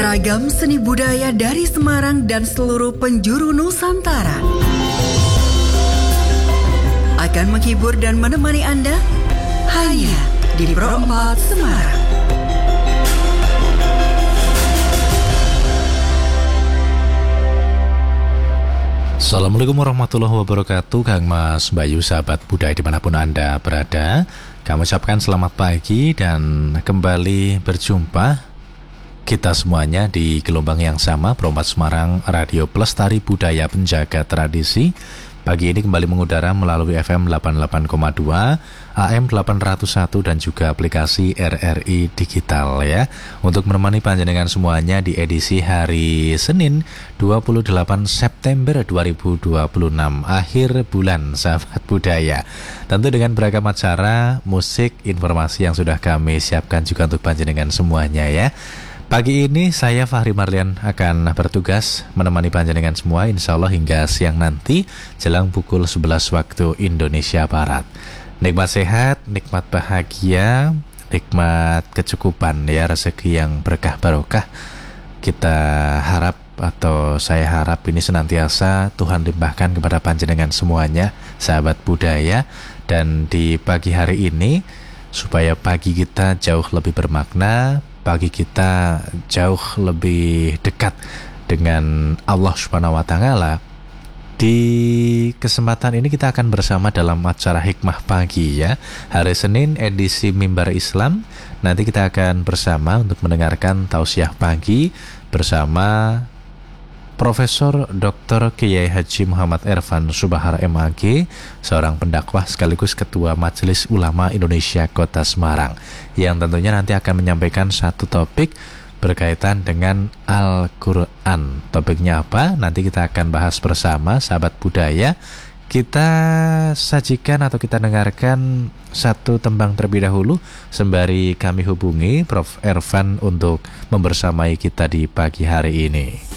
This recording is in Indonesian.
Ragam seni budaya dari Semarang dan seluruh penjuru Nusantara akan menghibur dan menemani Anda hanya di Pro 4 Semarang. Assalamualaikum warahmatullahi wabarakatuh. Kang Mas, Bayu, sahabat budaya dimanapun Anda berada, kami ucapkan selamat pagi dan kembali berjumpa kita semuanya di gelombang yang sama, Pro 4 Semarang, Radio Pelestari Budaya Penjaga Tradisi. Pagi ini kembali mengudara melalui FM 88,2, AM 801 dan juga aplikasi RRI Digital ya. Untuk menemani panjenengan semuanya di edisi hari Senin 28 September 2026, akhir bulan sahabat budaya. Tentu dengan beragam acara, musik, informasi yang sudah kami siapkan juga untuk panjenengan semuanya ya. Pagi ini saya Fahri Marlian akan bertugas menemani panjenengan semua insya Allah hingga siang nanti jelang pukul 11 waktu Indonesia Barat. Nikmat sehat, nikmat bahagia, nikmat kecukupan ya, rezeki yang berkah barokah. Kita harap atau saya harap ini senantiasa Tuhan limpahkan kepada panjenengan semuanya sahabat budaya. Dan di pagi hari ini supaya pagi kita jauh lebih bermakna, pagi kita jauh lebih dekat dengan Allah Subhanahu wa Ta'ala. Di kesempatan ini kita akan bersama dalam acara Hikmah Pagi ya. Hari Senin edisi Mimbar Islam. Nanti kita akan bersama untuk mendengarkan tausiah pagi bersama Profesor Dr. Kiai Haji Muhammad Ervan Subahar MAG, seorang pendakwah sekaligus Ketua Majelis Ulama Indonesia Kota Semarang, yang tentunya nanti akan menyampaikan satu topik berkaitan dengan Al-Quran. Topiknya apa? Nanti kita akan bahas bersama sahabat budaya. Kita sajikan atau kita dengarkan satu tembang terlebih dahulu sembari kami hubungi Prof. Ervan untuk membersamai kita di pagi hari ini.